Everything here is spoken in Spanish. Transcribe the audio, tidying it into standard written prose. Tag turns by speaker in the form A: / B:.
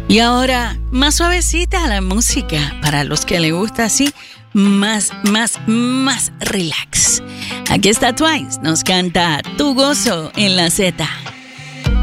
A: Y ahora, más suavecita la música, para los que le gusta así, más relax. Aquí está Twice, nos canta Tu Gozo en la Z.